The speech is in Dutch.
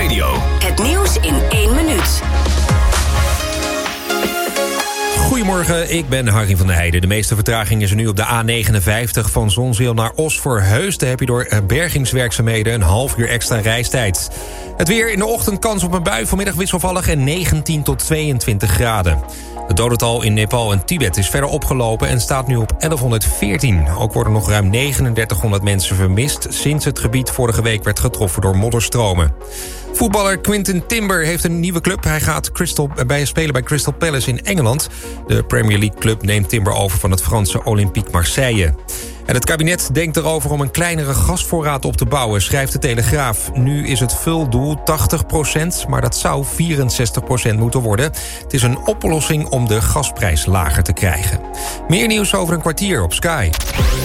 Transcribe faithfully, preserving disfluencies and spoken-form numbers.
Radio. Het nieuws in één minuut. Goedemorgen, ik ben Harry van der Heijden. De meeste vertraging is er nu op de A negenenvijftig van Zonzeel naar Os voor Heusden. Heb je door bergingswerkzaamheden een half uur extra reistijd. Het weer in de ochtend kans op een bui, vanmiddag wisselvallig en negentien tot tweeëntwintig graden. Het dodental in Nepal en Tibet is verder opgelopen en staat nu op elfhonderdveertien. Ook worden nog ruim negenendertighonderd mensen vermist sinds het gebied vorige week werd getroffen door modderstromen. Voetballer Quinten Timber heeft een nieuwe club. Hij gaat Crystal, bij spelen bij Crystal Palace in Engeland. De Premier League club neemt Timber over van het Franse Olympique Marseille. En het kabinet denkt erover om een kleinere gasvoorraad op te bouwen, schrijft de Telegraaf. Nu is het vuldoel tachtig procent, maar dat zou vierenzestig procent moeten worden. Het is een oplossing om de gasprijs lager te krijgen. Meer nieuws over een kwartier op Sky.